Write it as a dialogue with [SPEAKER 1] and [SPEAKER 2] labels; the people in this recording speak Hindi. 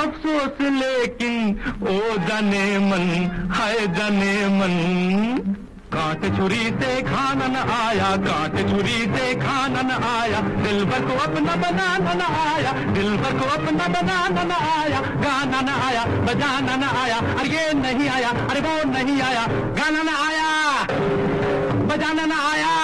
[SPEAKER 1] अफसोस लेकिन ओ जाने मन, हाय जाने मन। कांटे छुरी से खाना न आया, कांटे छुरी से खाना न आया, दिल भर को अपना बनाना न आया, दिल भर को अपना बनाना न आया, गाना न आया, बजाना न आया, अरे ये नहीं आया, अरे वो नहीं आया, गाना न आया, बजाना न आया।